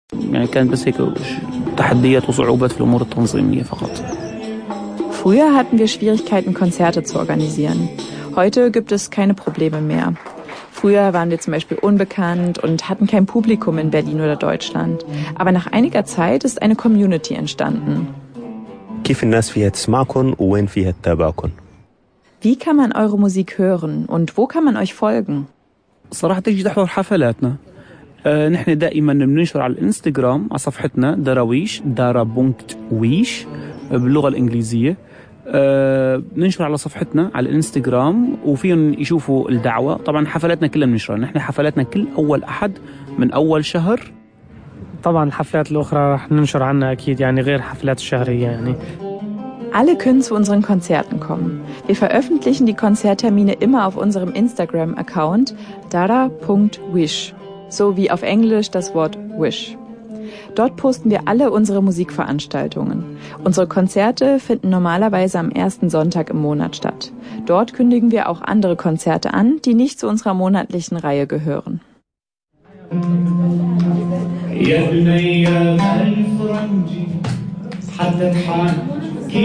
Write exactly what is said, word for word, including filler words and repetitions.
يعني كانت بس هيك تحديات وصعوبات في الأمور التنظيمية فقط. Früher hatten wir Schwierigkeiten, Konzerte zu organisieren. Heute gibt es keine Probleme mehr. Früher waren wir zum Beispiel unbekannt und hatten kein Publikum in Berlin oder Deutschland. Aber nach einiger Zeit ist eine Community entstanden. كيف الناس فيها تسمعكن وين فيها تتابعكن؟ Wie kann man eure Musik hören und wo kann man euch folgen? صراحة تيجي تحضر حفلاتنا. آه نحن دائما بننشر على الانستغرام على صفحتنا دراويش دارا بونكت ويش باللغة الإنجليزية. آه بننشر على صفحتنا على الانستغرام وفيهم يشوفوا الدعوة. طبعا حفلاتنا كلها بننشرها. نحن حفلاتنا كل أول أحد من أول شهر. طبعا الحفلات الأخرى رح ننشر عنها أكيد يعني غير حفلات الشهرية يعني. Alle können zu unseren Konzerten kommen. Wir veröffentlichen die Konzerttermine immer auf unserem Instagram-Account dara punkt wish, so wie auf Englisch das Wort Wish. Dort posten wir alle unsere Musikveranstaltungen. Unsere Konzerte finden normalerweise am ersten Sonntag im Monat statt. Dort kündigen wir auch andere Konzerte an, die nicht zu unserer monatlichen Reihe gehören. يا بني الفرنجي تحدى الحال